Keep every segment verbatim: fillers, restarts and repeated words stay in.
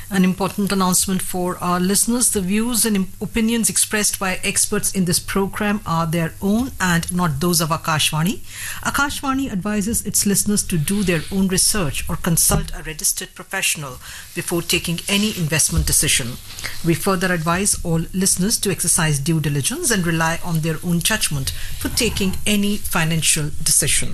An important announcement for our listeners. The views and opinions expressed by experts in this program are their own and not those of Akashvani. Akashvani advises its listeners to do their own research or consult a registered professional before taking any investment decision. We further advise all listeners to exercise due diligence and rely on their own judgment for taking any financial decision.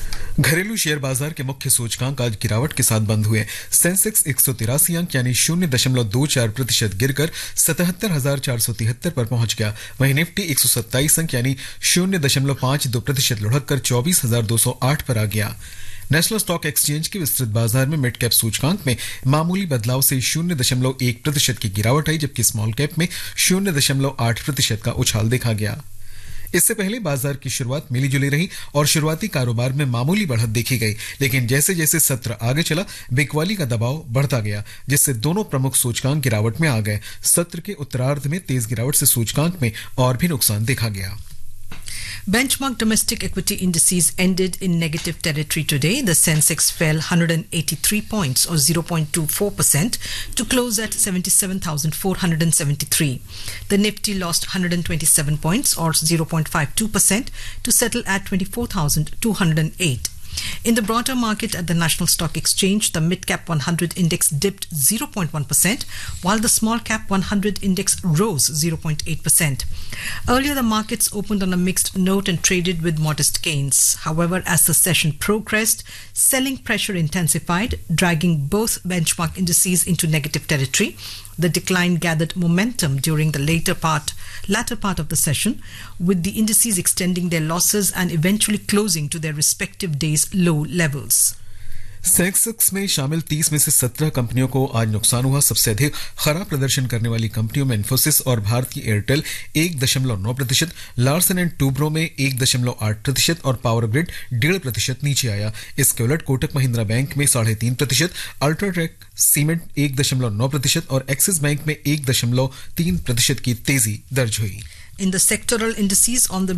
घरेलू share बाजार के मुख्य सूचकांक आज गिरावट के साथ बंद हुए। सेंसेक्स एक सौ तिरासी अंक यानी शून्य दशमलव दो चार प्रतिशत गिरकर सतहत्तर हजार चार सौ तिहत्तर पर पहुंच गया। वहीं निफ्टी एक सौ सत्ताईस अंक यानी शून्य दशमलव पांच दो प्रतिशत लुढ़क कर चौबीस हजार दो सौ आठ पर आ गया। नेशनल स्टॉक एक्सचेंज के विस्तृत बाजार में मिड कैप सूचकांक में मामूली बदलाव से शून्य दशमलव एक प्रतिशत की गिरावट आई, जबकि स्मॉल कैप में शून्य दशमलव आठ प्रतिशत का उछाल देखा गया। इससे पहले बाजार की शुरुआत मिली जुली रही और शुरुआती कारोबार में मामूली बढ़त देखी गई, लेकिन जैसे जैसे सत्र आगे चला बिकवाली का दबाव बढ़ता गया, जिससे दोनों प्रमुख सूचकांक गिरावट में आ गए। सत्र के उत्तरार्ध में तेज गिरावट से सूचकांक में और भी नुकसान देखा गया। Benchmark domestic equity indices ended in negative territory today. The Sensex fell one hundred eighty-three points or zero point two four percent to close at seventy-seven thousand four hundred seventy-three. The Nifty lost one hundred twenty-seven points or zero point five two percent to settle at twenty-four thousand two hundred eight. In the broader market at the National Stock Exchange, the mid-cap one hundred index dipped zero point one percent, while the small-cap one hundred index rose zero point eight percent. Earlier, the markets opened on a mixed note and traded with modest gains. However, as the session progressed, selling pressure intensified, dragging both benchmark indices into negative territory. The decline gathered momentum during the later part, latter part of the session, with the indices extending their losses and eventually closing to their respective days' low levels. Sensex में शामिल तीस में से सत्रह कंपनियों को आज नुकसान हुआ। सबसे अधिक खराब प्रदर्शन करने वाली कंपनियों में इन्फोसिस और भारती एयरटेल एक दशमलव नौ प्रतिशत, लार्सन एंड टूब्रो में एक दशमलव आठ प्रतिशत और पावर ग्रिड डेढ़ प्रतिशत नीचे आया। इसके उलट कोटक महिंद्रा बैंक में साढ़े तीन प्रतिशत, अल्ट्राटेक सीमेंट एक दशमलव नौ प्रतिशत और एक्सिस बैंक में एक दशमलव तीन प्रतिशत की तेजी दर्ज हुई। In the sectoral indices on the